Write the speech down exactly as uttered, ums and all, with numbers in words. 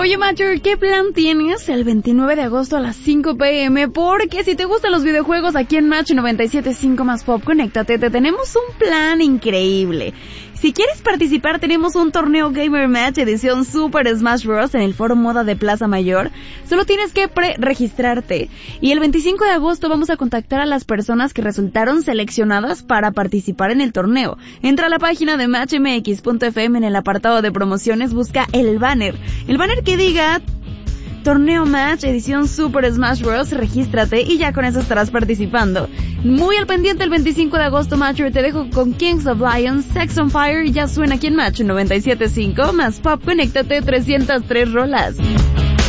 Oye, Macher, ¿qué plan tienes el veintinueve de agosto a las cinco pe eme? Porque si te gustan los videojuegos aquí en Match noventa y siete punto cinco más Pop, conéctate, te tenemos un plan increíble. Si quieres participar, tenemos un torneo Gamer Match edición Super Smash Bros. En el Foro Moda de Plaza Mayor. Solo tienes que pre-registrarte. Y el veinticinco de agosto vamos a contactar a las personas que resultaron seleccionadas para participar en el torneo. Entra a la página de match m x punto f m en el apartado de promociones, busca el banner. El banner que diga Torneo Match edición Super Smash Bros. Regístrate y ya con eso estarás participando. Muy al pendiente el veinticinco de agosto, Matcher. Te dejo con Kings of Lions, Sex on Fire. Ya suena aquí en Match noventa y siete punto cinco más Pop. Conéctate, trescientas tres rolas.